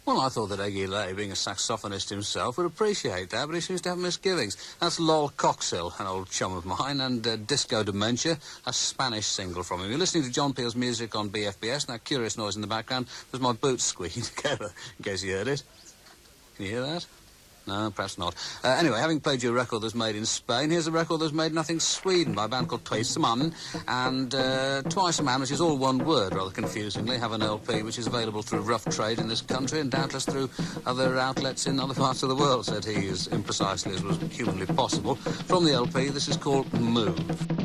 Well, I thought that Eggy Lay, being a saxophonist himself, would appreciate that, but he seems to have misgivings. That's Lol Coxhill, an old chum of mine, and Disco Dementia, a Spanish single from him. You're listening to John Peel's music on BFBS, and that curious noise in the background was my boots squeaking together, in case you heard it. Can you hear that? No, perhaps not. Anyway, having played you a record that's made in Spain, here's a record that's made in Sweden by a band called Twice a Man. And Twice a Man, which is all one word, rather confusingly, have an LP which is available through rough trade in this country and doubtless through other outlets in other parts of the world, said he, as imprecisely as was humanly possible. From the LP, this is called Move.